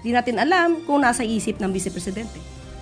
Di natin alam kung nasa isip ng Vice Presidente.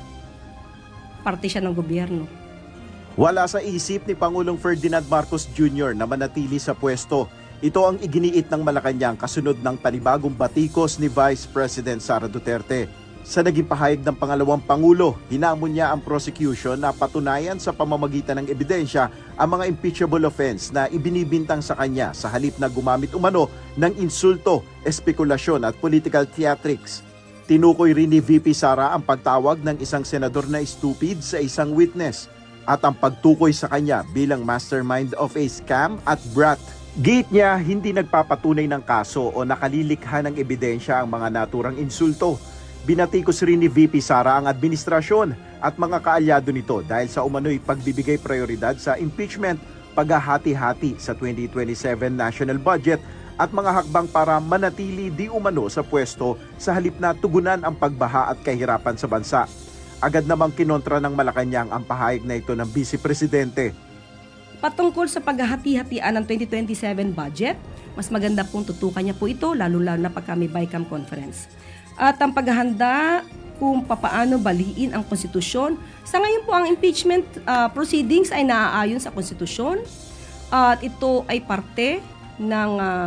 Parte siya ng gobyerno. Wala sa isip ni Pangulong Ferdinand Marcos Jr. na manatili sa pwesto. Ito ang iginiit ng Malacanang kasunod ng panibagong batikos ni Vice President Sara Duterte. Sa naging pahayag ng pangalawang Pangulo, hinamon niya ang prosecution na patunayan sa pamamagitan ng ebidensya ang mga impeachable offense na ibinibintang sa kanya sa halip na gumamit umano ng insulto, espekulasyon at political theatrics. Tinukoy rin ni VP Sara ang pagtawag ng isang senador na stupid sa isang witness at ang pagtukoy sa kanya bilang mastermind of a scam at brat. Giit niya hindi nagpapatunay ng kaso o nakalilikha ng ebidensya ang mga naturang insulto. Binatikos rin ni VP Sara ang administrasyon at mga kaalyado nito dahil sa umano'y pagbibigay prioridad sa impeachment, paghahati-hati sa 2027 national budget at mga hakbang para manatili di umano sa pwesto sa halip na tugunan ang pagbaha at kahirapan sa bansa. Agad namang kinontra ng Malacanang ang pahayag na ito ng Vice Presidente. Patungkol sa paghahati-hatian ng 2027 budget, mas maganda pong tutukan niya po ito, lalo-lalo na pagka may BICAM conference. At ang paghahanda kung papaano baliin ang konstitusyon. Sa ngayon po ang impeachment proceedings ay naaayon sa konstitusyon at ito ay parte ng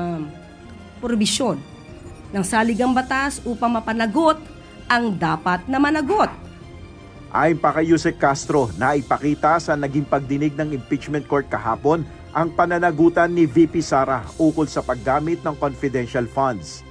probisyon ng saligang batas upang mapanagot ang dapat na managot. Ayon pa kay Yusek Castro, naipakita sa naging pagdinig ng impeachment court kahapon ang pananagutan ni VP Sara ukol sa paggamit ng confidential funds.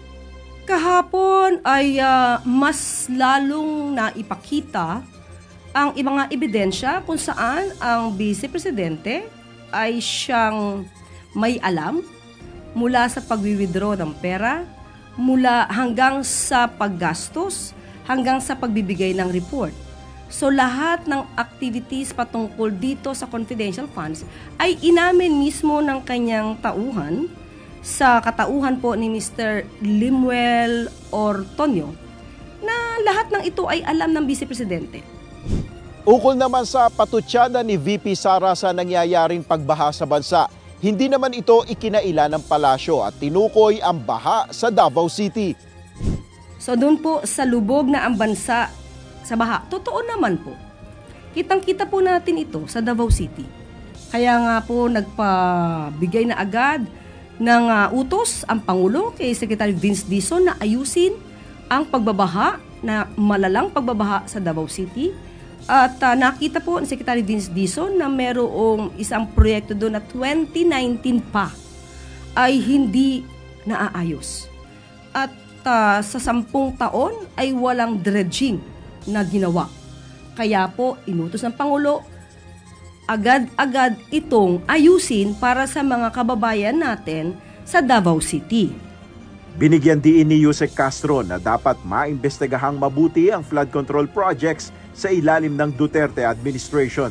Kahapon ay mas lalong naipakita ang mga ebidensya kung saan ang Vice Presidente ay siyang may alam mula sa pagwi-withdraw ng pera, mula hanggang sa paggastos, hanggang sa pagbibigay ng report. So lahat ng activities patungkol dito sa confidential funds ay inamin mismo ng kanyang tauhan sa katauhan po ni Mr. Limuel Ortonio na lahat ng ito ay alam ng Vice Presidente. Ukol naman sa patutsada ni VP Sara sa nangyayaring pagbaha sa bansa, hindi naman ito ikinaila ng palasyo at tinukoy ang baha sa Davao City. So doon po sa lubog na ang bansa sa baha, totoo naman po. Kitang-kita po natin ito sa Davao City. Kaya nga po nagpabigay na agad ng utos ang Pangulo kay Secretary Vince Dizon na ayusin ang pagbabaha, na malalang pagbabaha sa Davao City. At nakita po ni Secretary Vince Dizon na merong isang proyekto doon na 2019 pa ay hindi naaayos. At sa 10 taon ay walang dredging na ginawa. Kaya po inutos ng Pangulo agad-agad itong ayusin para sa mga kababayan natin sa Davao City. Binigyan din ni Yusek Castro na dapat maimbestigahang mabuti ang flood control projects sa ilalim ng Duterte administration.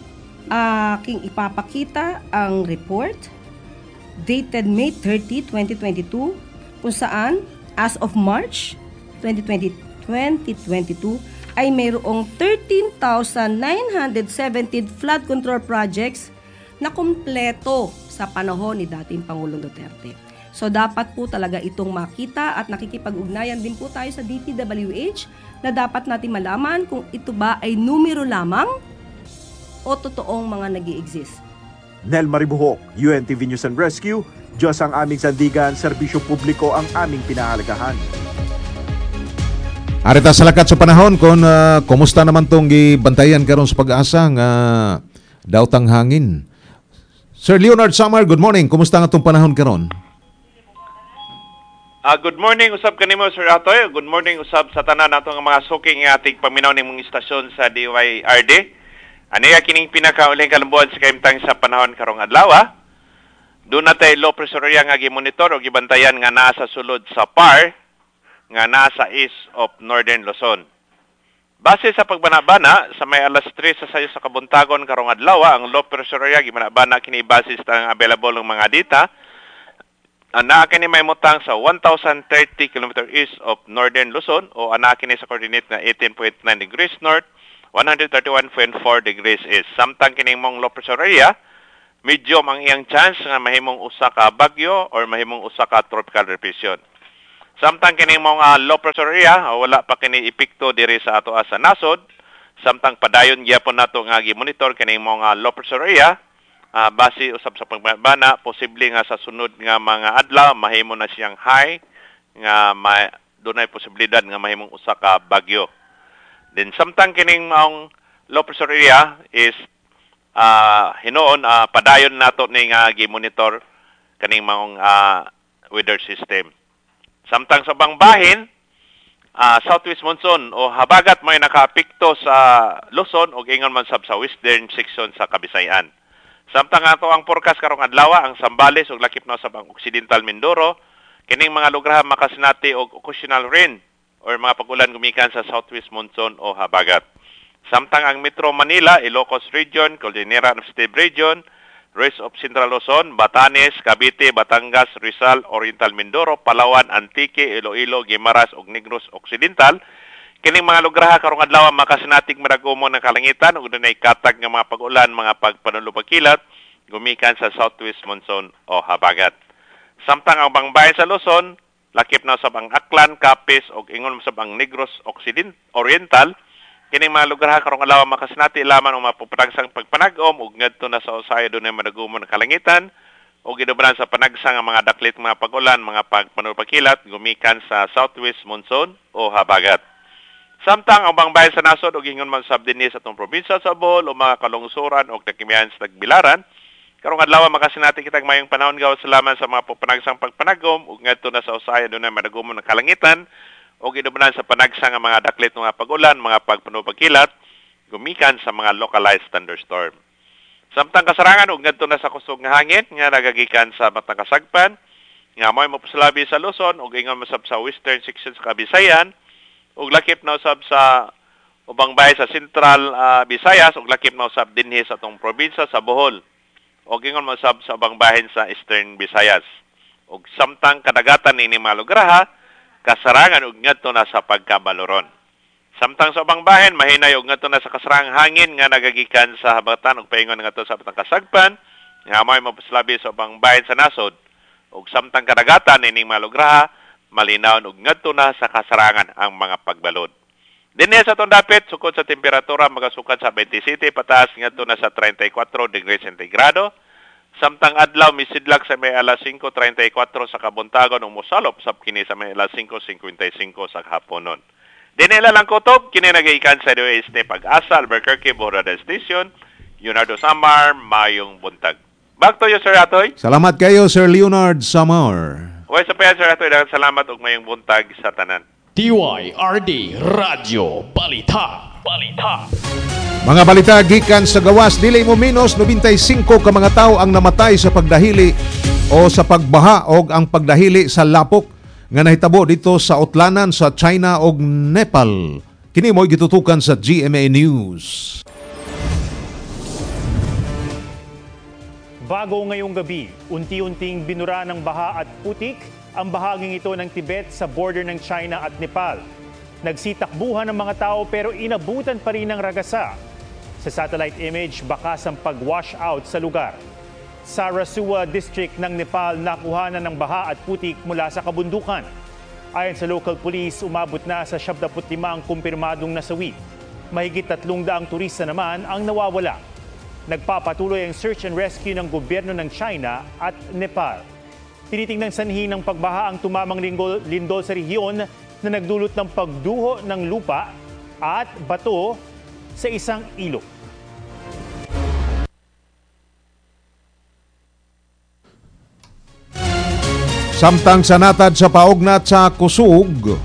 Aking ipapakita ang report dated May 30, 2022 kung saan as of March 2022 ay mayroong 13,917 flood control projects na kumpleto sa panahon ni dating Pangulong Duterte. So dapat po talaga itong makita at nakikipag-ugnayan din po tayo sa DPWH na dapat natin malaman kung ito ba ay numero lamang o totoong mga nag-i-exist. Nel Maribuhok, UNTV News and Rescue, Diyos ang aming sandigan, serbisyo publiko ang aming pinahalagahan. Arita sa lakat sa panahon kung kumusta naman itong gibantayan karon sa pag-asa nga daotang hangin. Sir Leonard Samar, good morning. Kumusta nga itong panahon karon? Good morning usab kanimo Sir Atoy. Good morning usab sa tanan nato nga mga suking ating paminaw ning mga istasyon sa DYRD. Aniya kining pinakauling kalambuan sa kaimtang sa panahon karong adlaw. Doon natay low pressure area nga gi-monitor o gibantayan nga naa sa sulod sa PAR nga nasa east of Northern Luzon. Base sa pagbanabana sa may alas 3 sa sayo sa kabuntagon karong adlaw, ang low pressure area gibanabana kini base sa available ng mga data. Ana kini may mutang sa 1,030 km east of Northern Luzon o ana kini sa coordinate na 18.9 degrees north, 131.4 degrees east. Samtang kining mong low pressure area, medium ang iyang chance nga mahimong usa ka bagyo or mahimong usa ka tropical depression. Samtang kining mga low pressure area wala pa kini epekto diri sa ato sa nasod. Samtang padayon gyapon nato nga gi-monitor kining mga low pressure area base usab sa pagbana posible nga sa sunod nga mga adlaw mahimo na siyang high nga dunay posibilidad nga mahimong usa ka bagyo. Then samtang kining mga low pressure area is hinoon padayon nato ni nga gi-monitor kaning mga weather system. Samtang sa bangbahin southwest monsoon o habagat may nakaapekto sa Luzon o ingon man sab sa western section sa Kabisayan. Samtang ato ang forecast karong adlaw ang Zambales ug lakip na sa Occidental Mindoro kining mga lugar makasinati og occasional rain or mga pag-ulan gumikan sa southwest monsoon o habagat. Samtang ang Metro Manila, Ilocos Region, Cordillera Administrative Region, rest of Central Luzon, Batanes, Cavite, Batangas, Rizal, Oriental Mindoro, Palawan, Antique, Iloilo, Guimaras ug Negros Occidental. Kining mga lugar karong adlaw makasinatig maragumon ng kalangitan ug dunay katag nga mga pag-ulan, mga pagpanulupagkilat gumikan sa southwest monsoon o habagat. Samtang ang bangbayan sa Luzon, lakip na sa ang Aklan, Capiz ug ingon sa ang Negros Oriental. Kining mga lugar karong adlaw makasinati laman og mapupadagsang pagpanag-om ug ngadto na sa usahay dunay madagumon nga kalangitan ug gidubran sa panagsang nga mga daklit mga pag-ulan, mga pagpanulpakilat gumikan sa southwest monsoon o habagat. Samtang ang bangbayan sa nasod ug ingon man sab dinhi sa atong probinsya sa Bohol o mga kalungsuran ug nakimiyan sa Tagbilaran, karong adlaw makasinati kitag mayong panahon gawas salaman sa mga pupanagsang pagpanag-om ug ngadto na sa usahay dunay madagumon nga kalangitan o ginubanan sa panagsa nga mga daklit mga pag-ulan, mga pagpanupagkilat, gumikan sa mga localized thunderstorm. Samtang kasarangan og ngadto na sa kusog nga hangin nga nagagikan sa matang kasagpan, nga mo'y mapasalabi sa Luzon ug ingon masab sa western section sa Kabisayan ug lakip na usab sa ubang bahay sa Central Visayas ug lakip na usab dinhi sa atong probinsya sa Bohol ug ingon masab sa ubang bahin sa Eastern Visayas. Ug samtang kadagatan ini mga lugar kasarangan ug ngadto na sa pagkabaloron. Samtang sa ubang bahin mahinay ug ngadto na sa kasarangang hangin nga nagagikan sa habatan ug paingon ngadto sa batang kasagpan nga may mapaslabi sa ubang bahin sa nasod ug samtang kadagatan ining mga lugar malinaw ug ngadto na sa kasarangan ang mga pagbalod. Dinhi sa atong dapit sukod sa temperatura magasukad sa 27 pataas ngadto na sa 34 degrees centigrado. Samtang adlaw misidlak sa may alas 5:34 sa kabuntagon ug mosalop sab kini sa may alas 5:55 sa haponon. Dinila lang kutob kini nagikan sa Oeste Pag-asa Albuquerque Borada Station, Leonardo Samar, mayong buntag. Back to you, Sir Atoy. Salamat kayo, Sir Leonard Samar. Way sa payan, Sir Atoy, daghang salamat ug mayong buntag sa tanan. DYRD Radio Balita. Mga balita gikan sa gawas, dili mo minus 95 ka mga tao ang namatay sa pagdahili o sa pagbaha o ang pagdahili sa lapok nga nahitabo dito sa utlanan sa China o Nepal. Kini mo'y gitutukan sa GMA News. Bago ngayong gabi, unti-unting binura ng baha at putik ang bahaging ito ng Tibet sa border ng China at Nepal. Nagsitakbuhan ng mga tao pero inabutan pa rin ng ragasa. Sa satellite image, bakas ang pag-wash out sa lugar. Sa Rasuwa District ng Nepal, nakuhanan ng baha at putik mula sa kabundukan. Ayon sa local police, umabot na sa 75 ang kumpirmadong nasawi. Mahigit 300 turista naman ang nawawala. Nagpapatuloy ang search and rescue ng gobyerno ng China at Nepal. Tinitingnan sanhi ng pagbaha ang tumamang lindol sa rehiyon na nagdulot ng pagduho ng lupa at bato sa isang ilog. Samtang sa natad sa paugnat sa kusog,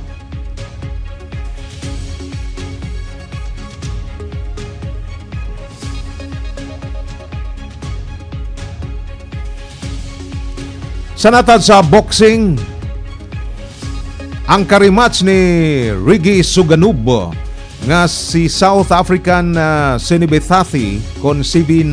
sa natad sa boxing, ang karimatch ni Ricky Suganub nga si South African Sinibethati kon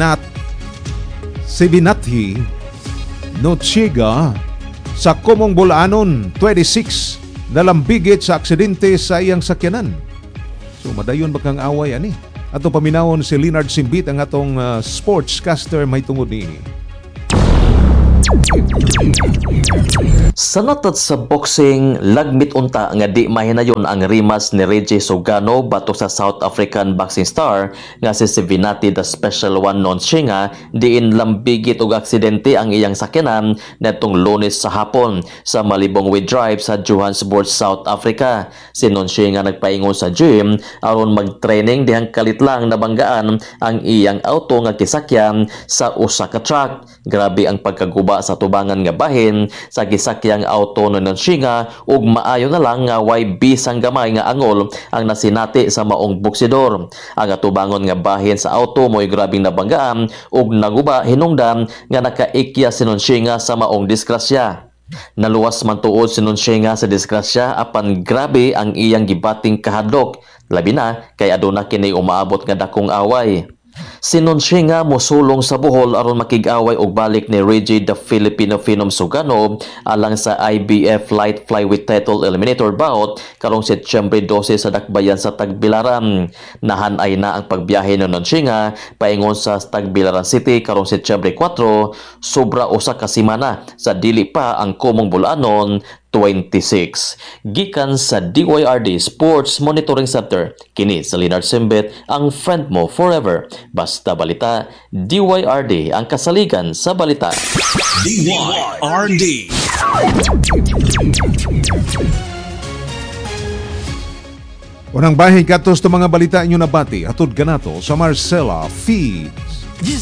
Sibinathi Nochiga sa Kumong Bulanon 26 nalambigit sa aksidente sa iyang sakyanan. So madayon ba kang away ani? Ato paminawon si Leonard Simbit ang atong sportscaster may tungod ni. Sa natat sa boxing, lagmit unta nga di mahinayon ang rimas ni Reggie Sogano batok sa South African boxing star nga si Vinati the Special One Nontshinga diin lambigit og aksidente ang iyang sakyanan netong Lunes sa hapon sa Malibong Way Drive sa Johannesburg, South Africa. Si Nontshinga nagpaingon sa gym aron mag-training dihang kalit lang nabanggaan ang iyang auto nga kisakyan sa usa ka truck. Grabe ang pagkaguba sa tubangan nga bahin sa gisakyang auto ni Nontshinga ug maayo na lang nga way bisang gamay nga angol ang nasinati sa maong buksidor. Ang atubangon nga bahin sa auto mo'y grabing nabanggaan ug naguba hinungdan nga nakaikya si Nontshinga sa maong disgrasya. Naluwas man tuod si Nontshinga sa disgrasya apan grabe ang iyang gibating kahadlok, labi na kay aduna kini umaabot nga dakong away. Si Nontshinga mosulong sa Bohol aron makig-away og balik ni Reggie the Filipino Phenom Sogano alang sa IBF Light Flyweight Title Eliminator bout karong Setyembre 12 sa dakbayan sa Tagbilaran. Nahanay na ang pagbiyahe ni Nontshinga paingon sa Tagbilaran City karong Setyembre 4, sobra usa ka semana sa dili pa ang kumong bulanon 26. Gikan sa DYRD Sports Monitoring Center, kini sa Leonard Simbet, ang friend mo forever. Basta balita, DYRD ang kasaligan sa balita. DYRD. Unang bahin katos to mga balita inyo nabati atod ganato sa Marcela Feeds.